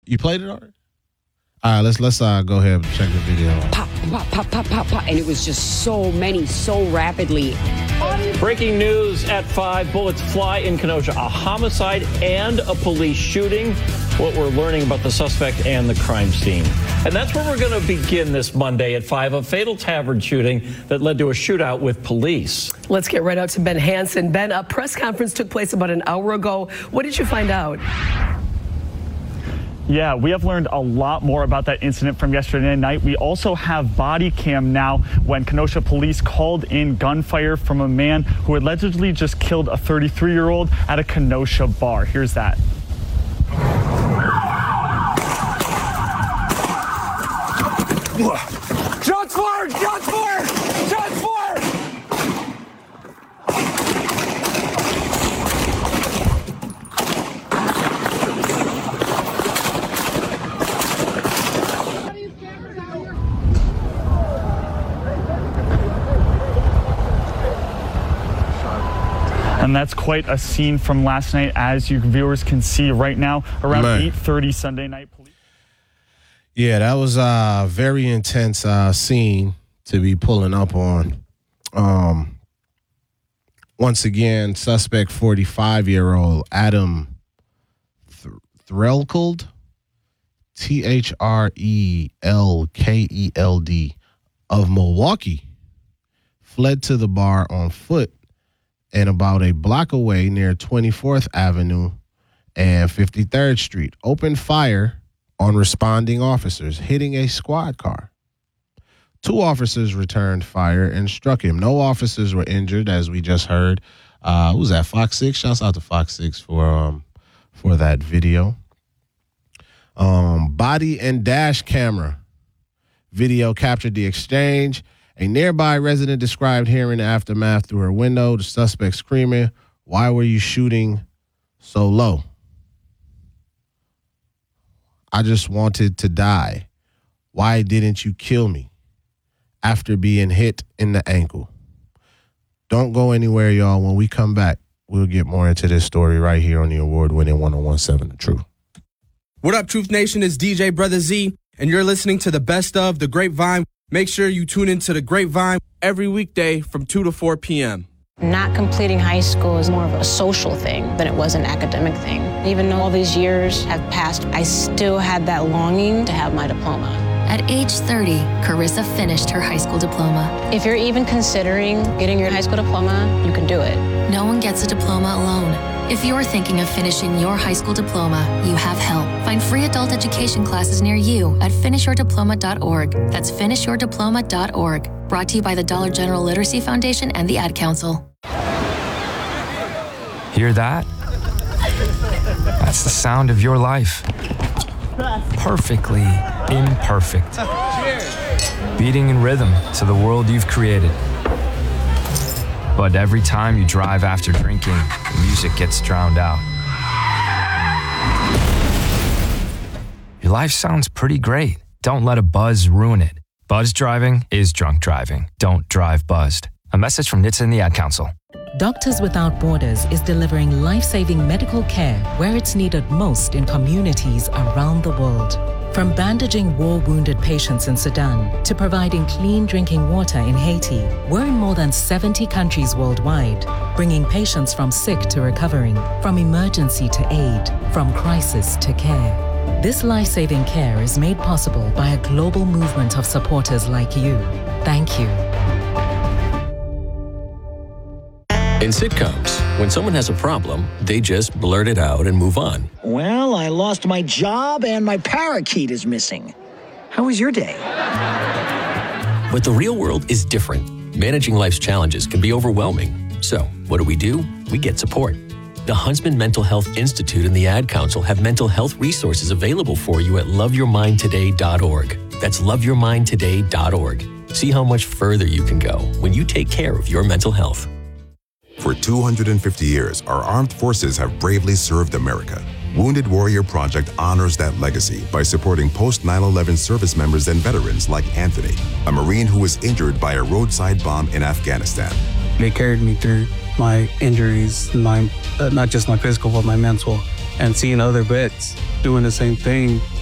You played it already? All right, let's go ahead and check the video. Pop, pop, pop, pop, pop, pop. And it was just so many, so rapidly. Breaking news at 5. Bullets fly in Kenosha. A homicide and a police shooting. What we're learning about the suspect and the crime scene. And that's where we're going to begin this Monday at 5. A fatal tavern shooting that led to a shootout with police. Let's get right out to Ben Hansen. Ben, a press conference took place about an hour ago. What did you find out? Yeah, we have learned a lot more about that incident from yesterday night. We also have body cam now when Kenosha police called in gunfire from a man who allegedly just killed a 33-year-old at a Kenosha bar. Here's that. Shots fired! Shots fired! Shots fired! And that's quite a scene from last night, as you viewers can see right now, around 8:30 Sunday night. Yeah, that was a very intense scene to be pulling up on. Once again, suspect 45-year-old Adam Threlkeld, Threlkeld of Milwaukee, fled to the bar on foot and about a block away near 24th Avenue and 53rd Street, opened fire on responding officers, hitting a squad car. 2 officers returned fire and struck him. No officers were injured, as we just heard. Who was that? Fox 6? Shouts out to Fox 6 for that video. Body and dash camera video captured the exchange. A nearby resident described hearing the aftermath through her window. The suspect screaming, "Why were you shooting so low? I just wanted to die. Why didn't you kill me?" After being hit in the ankle. Don't go anywhere, y'all. When we come back, we'll get more into this story right here on the award-winning 101.7 The Truth. What up, Truth Nation? It's DJ Brother Z, and you're listening to the best of The Grapevine. Make sure you tune into The Grapevine every weekday from 2 to 4 p.m. Not completing high school is more of a social thing than it was an academic thing. Even though all these years have passed, I still had that longing to have my diploma. At age 30, Carissa finished her high school diploma. If you're even considering getting your high school diploma, you can do it. No one gets a diploma alone. If you're thinking of finishing your high school diploma, you have help. Find free adult education classes near you at finishyourdiploma.org. That's finishyourdiploma.org. Brought to you by the Dollar General Literacy Foundation and the Ad Council. Hear that? That's the sound of your life. Perfectly imperfect. Beating in rhythm to the world you've created. But every time you drive after drinking, the music gets drowned out. Your life sounds pretty great. Don't let a buzz ruin it. Buzz driving is drunk driving. Don't drive buzzed. A message from NHTSA and the Ad Council. Doctors Without Borders is delivering life-saving medical care where it's needed most in communities around the world. From bandaging war-wounded patients in Sudan to providing clean drinking water in Haiti, we're in more than 70 countries worldwide, bringing patients from sick to recovering, from emergency to aid, from crisis to care. This life-saving care is made possible by a global movement of supporters like you. Thank you. In sitcoms, when someone has a problem, they just blurt it out and move on. Well, I lost my job and my parakeet is missing. How was your day? But the real world is different. Managing life's challenges can be overwhelming. So, what do? We get support. The Huntsman Mental Health Institute and the Ad Council have mental health resources available for you at loveyourmindtoday.org. That's loveyourmindtoday.org. See how much further you can go when you take care of your mental health. For 250 years, our armed forces have bravely served America. Wounded Warrior Project honors that legacy by supporting post-9/11 service members and veterans like Anthony, a Marine who was injured by a roadside bomb in Afghanistan. They carried me through my injuries, not just my physical, but my mental. And seeing other vets doing the same thing